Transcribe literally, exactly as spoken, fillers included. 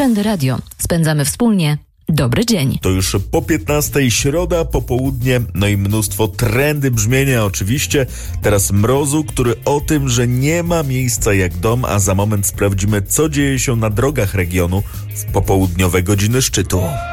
Trendy Radio. Spędzamy wspólnie dobry dzień. To już po piętnastej, środa, popołudnie, no i mnóstwo trendy brzmienia oczywiście. Teraz mrozu, który o tym, że nie ma miejsca jak dom, a za moment sprawdzimy, co dzieje się na drogach regionu w popołudniowe godziny szczytu.